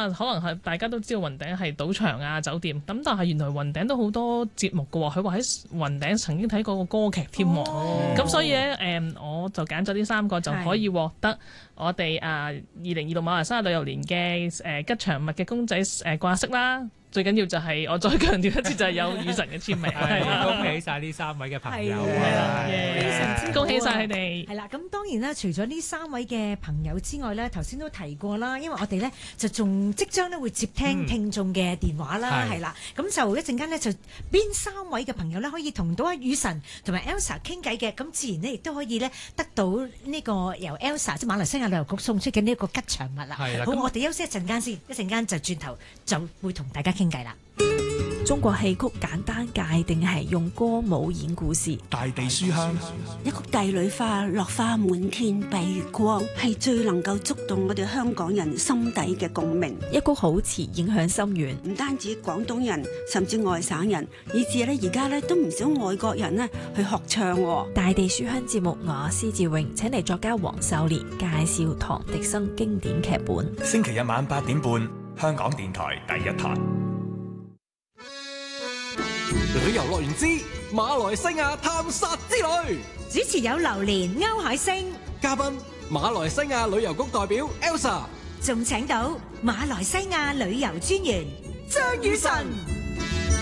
可能係大家都知道雲頂係賭場啊、酒店，咁但係原來雲頂都好多節目㗎喎。佢話喺雲頂曾經睇過個歌劇添喎，咁所以咧我就揀咗呢3個就可以獲得我哋2026馬來西亞旅遊年嘅吉祥物嘅公仔掛飾啦。最緊要就係我再強調一次，就係有雨神嘅簽名。 恭喜晒呢3位嘅朋友， 非常之恭喜晒佢哋。 係啦，咁當然啦，除咗呢3位嘅朋友之外咧，頭先都提過啦，因為我哋咧就仲即將咧會接聽聽眾嘅電話啦，係啦，咁就一陣間咧就邊3位嘅朋友咧可以同到阿雨神同埋 Elsa 傾偈嘅，咁自然咧亦都可以咧得到呢個由 Elsa 即係馬來西亞旅遊局送出嘅呢一個吉祥物啦。好，我哋休息一陣間先，一陣間就轉頭就會同大家傾偈啦。 中國戲曲簡單界定係用歌舞演故事。 大地書香， 一曲帝女花，落花滿天蔽月光，係最能夠觸動我哋香港人心底嘅共鳴。 一曲好詞影響深遠， 唔單止廣東人，甚至外省人，以至咧而家咧都唔少外國人咧去學唱。 大地書香節目，我施志榮請嚟作家黃秀蓮介紹唐滌生經典劇本。 星期日晚8點半，香港電台第1台。 旅遊樂園之馬來西亞探索之旅， 主持有榴蓮、歐海星， 嘉賓馬來西亞旅遊局代表 Elsa， 仲請到馬來西亞旅遊專員張雨晨。